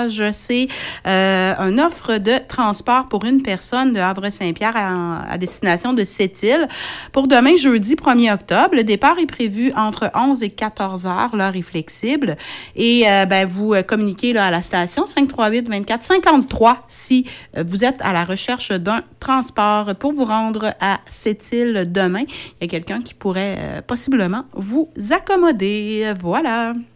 message, c'est une offre de transport pour une personne de Havre-Saint-Pierre à destination de Sept-Îles pour demain, jeudi 1er octobre. Le départ est prévu entre 11 et 14 heures. L'heure est flexible. Et vous communiquez là, à la station 538-24-53 si vous êtes à la recherche d'un transport pour vous rendre à Sept-Îles demain. Il y a quelqu'un qui pourrait possiblement vous accommoder. Voilà.